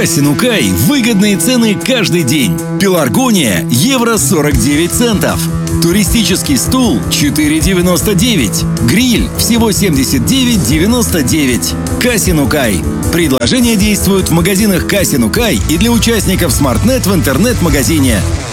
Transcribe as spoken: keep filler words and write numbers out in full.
Касинукай – выгодные цены каждый день. Пеларгония – евро сорок девять центов. Туристический стул – четыре девяносто девять. Гриль – всего семьдесят девять девяносто девять. Касинукай. Предложения действуют в магазинах Касинукай и для участников SmartNet в интернет-магазине.